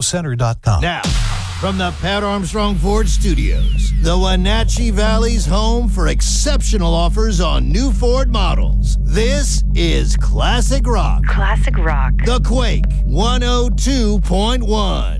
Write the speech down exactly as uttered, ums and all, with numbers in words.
center dot com. Now, from the Pat Armstrong Ford Studios, the Wenatchee Valley's home for exceptional offers on new Ford models. This is Classic Rock. Classic Rock. The Quake one oh two point one.